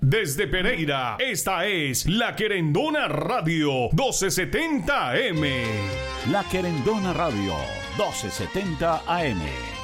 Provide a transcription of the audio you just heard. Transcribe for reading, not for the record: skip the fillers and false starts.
Desde Pereira, esta es La Querendona Radio 1270 AM. La Querendona Radio 1270 AM.